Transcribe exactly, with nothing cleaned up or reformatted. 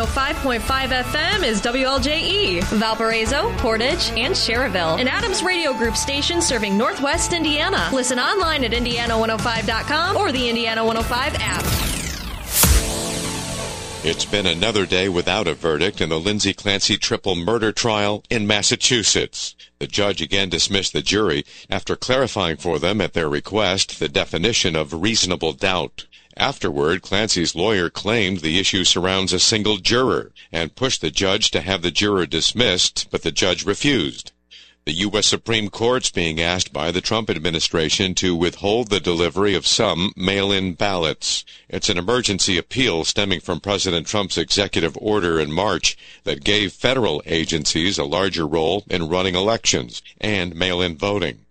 five point five F M is W L J E, Valparaiso, Portage, and Cherville, an Adams Radio Group station serving Northwest Indiana. Listen online at Indiana one oh five dot com or the Indiana one oh five app. It's been another day without a verdict in the Lindsay Clancy triple murder trial in Massachusetts. The judge again dismissed the jury after clarifying for them at their request the definition of reasonable doubt. Afterward, Clancy's lawyer claimed the issue surrounds a single juror and pushed the judge to have the juror dismissed, but the judge refused. The U S Supreme Court's being asked by the Trump administration to withhold the delivery of some mail-in ballots. It's an emergency appeal stemming from President Trump's executive order in March that gave federal agencies a larger role in running elections and mail-in voting.